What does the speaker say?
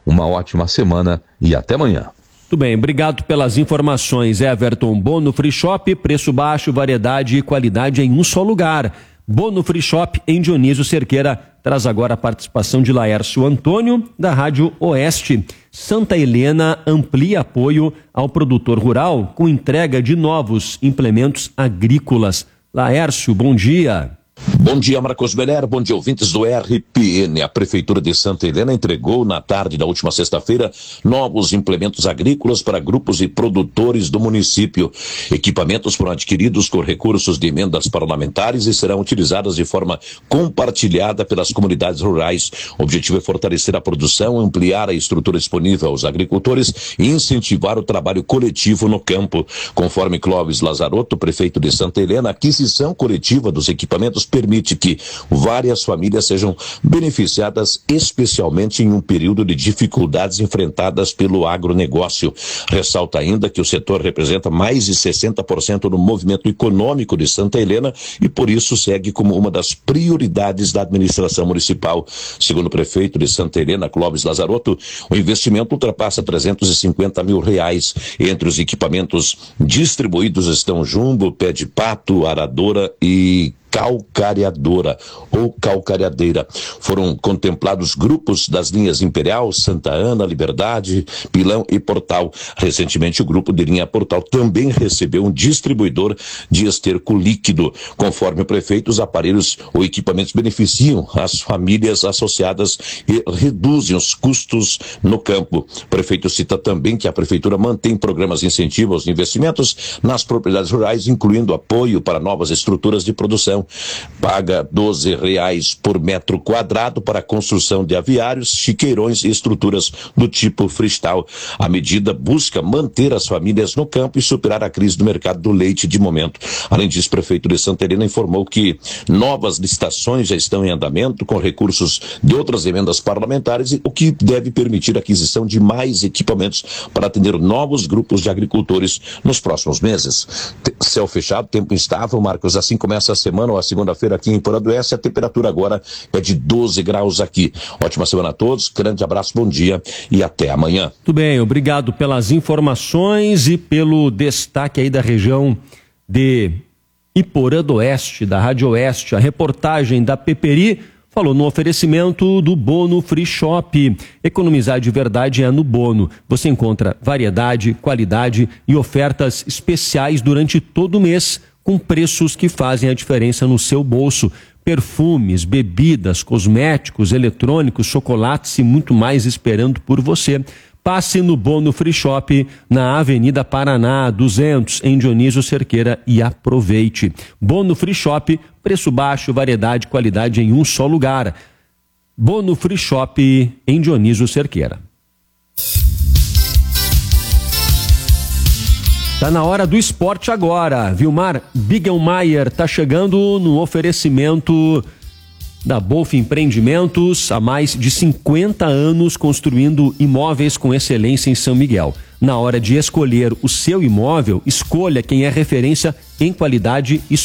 uma ótima semana e até amanhã. Muito bem, obrigado pelas informações, Everton. Bono Free Shop, preço baixo, variedade e qualidade em um só lugar. Bono Free Shop em Dionísio Cerqueira traz agora a participação de Laércio Antônio, da Rádio Oeste. Santa Helena amplia apoio ao produtor rural com entrega de novos implementos agrícolas. Laércio, bom dia. Bom dia, Marcos Beller, bom dia, ouvintes do RPN. A Prefeitura de Santa Helena entregou na tarde da última sexta-feira novos implementos agrícolas para grupos e produtores do município. Equipamentos foram adquiridos com recursos de emendas parlamentares e serão utilizados de forma compartilhada pelas comunidades rurais. O objetivo é fortalecer a produção, ampliar a estrutura disponível aos agricultores e incentivar o trabalho coletivo no campo. Conforme Clóvis Lazarotto, prefeito de Santa Helena, a aquisição coletiva dos equipamentos permite que várias famílias sejam beneficiadas, especialmente em um período de dificuldades enfrentadas pelo agronegócio. Ressalta ainda que o setor representa mais de 60% do movimento econômico de Santa Helena e, por isso, segue como uma das prioridades da administração municipal. Segundo o prefeito de Santa Helena, Clóvis Lazarotto, o investimento ultrapassa R$350 mil. Entre os equipamentos distribuídos estão jumbo, pé de pato, aradora e calcareadora ou calcareadeira. Foram contemplados grupos das linhas Imperial, Santa Ana, Liberdade, Pilão e Portal. Recentemente, o grupo de linha Portal também recebeu um distribuidor de esterco líquido. Conforme o prefeito, os aparelhos ou equipamentos beneficiam as famílias associadas e reduzem os custos no campo. O prefeito cita também que a prefeitura mantém programas de incentivo aos investimentos nas propriedades rurais, incluindo apoio para novas estruturas de produção. Paga R$12 por metro quadrado para a construção de aviários, chiqueirões e estruturas do tipo freestyle. A medida busca manter as famílias no campo e superar a crise do mercado do leite de momento. Além disso, o prefeito de Santa Helena informou que novas licitações já estão em andamento com recursos de outras emendas parlamentares, o que deve permitir a aquisição de mais equipamentos para atender novos grupos de agricultores nos próximos meses. Céu fechado, tempo instável, Marcos, assim começa a semana, ou a segunda-feira aqui em Porã do Oeste. A temperatura agora é de 12 graus aqui. Ótima semana a todos, grande abraço, bom dia e até amanhã. Tudo bem, obrigado pelas informações e pelo destaque aí da região de Iporã do Oeste, da Rádio Oeste. A reportagem da Peperi falou no oferecimento do Bono Free Shop. Economizar de verdade é no Bono. Você encontra variedade, qualidade e ofertas especiais durante todo o mês, com preços que fazem a diferença no seu bolso. Perfumes, bebidas, cosméticos, eletrônicos, chocolates e muito mais esperando por você. Passe no Bono Free Shop, na Avenida Paraná, 200, em Dionísio Cerqueira, e aproveite. Bono Free Shop, preço baixo, variedade, qualidade em um só lugar. Bono Free Shop, em Dionísio Cerqueira. Tá na hora do esporte agora. Vilmar Bigelmaier tá chegando no oferecimento da Bolf Empreendimentos, há mais de 50 anos construindo imóveis com excelência em São Miguel. Na hora de escolher o seu imóvel, escolha quem é referência em qualidade e